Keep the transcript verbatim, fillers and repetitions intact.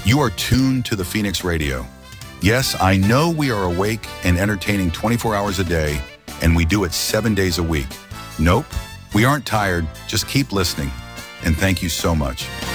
You are tuned to the Phoenix Radio. Yes, I know we are awake and entertaining twenty-four hours a day, and we do it seven days a week. Nope, we aren't tired. Just keep listening. And thank you so much.